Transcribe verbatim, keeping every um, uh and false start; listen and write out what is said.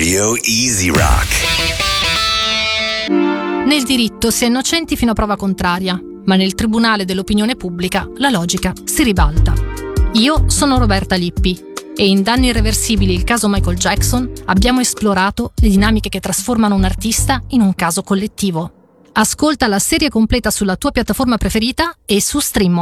Radio Easy Rock. Nel diritto si è innocenti fino a prova contraria, ma nel tribunale dell'opinione pubblica la logica si ribalta. Io sono Roberta Lippi e in Danni irreversibili, il caso Michael Jackson, abbiamo esplorato le dinamiche che trasformano un artista in un caso collettivo. Ascolta la serie completa sulla tua piattaforma preferita e su Stream.